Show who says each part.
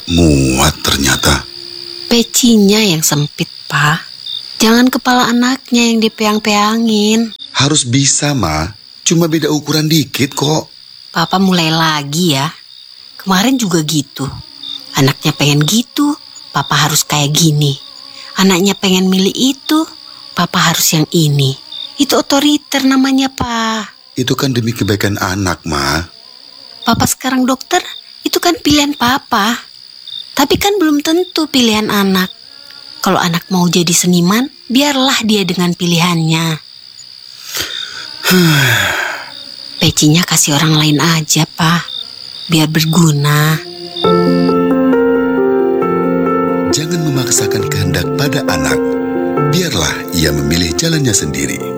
Speaker 1: Muat ternyata.
Speaker 2: Pecinya yang sempit, Pa. Jangan kepala anaknya yang dipeang-peangin.
Speaker 1: Harus bisa, Ma. Cuma beda ukuran dikit kok.
Speaker 2: Papa mulai lagi ya. Kemarin juga gitu. Anaknya pengen gitu, Papa harus kayak gini. Anaknya pengen milih itu, Papa harus yang ini. Itu otoriter namanya, Pa.
Speaker 1: Itu kan demi kebaikan anak, Ma.
Speaker 2: Papa sekarang dokter, itu kan pilihan Papa. Tapi kan belum tentu pilihan anak. Kalau anak mau jadi seniman, biarlah dia dengan pilihannya. Pecinya kasih orang lain aja, Pa. Biar berguna.
Speaker 1: Jangan memaksakan kehendak pada anak. Biarlah ia memilih jalannya sendiri.